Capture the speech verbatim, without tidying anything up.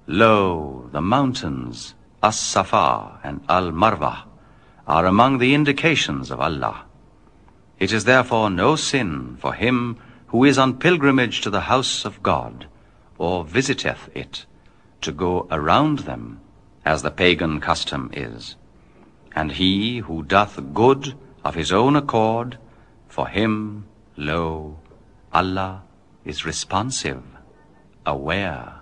Lo, the mountains, As-Safa and Al-Marwah, are among the indications of Allah. It is therefore no sin for him who is on pilgrimage to the house of God, or visiteth it, to go around them, as the pagan custom is. And he who doth good of his own accord, for him, lo, Allah is responsive, aware.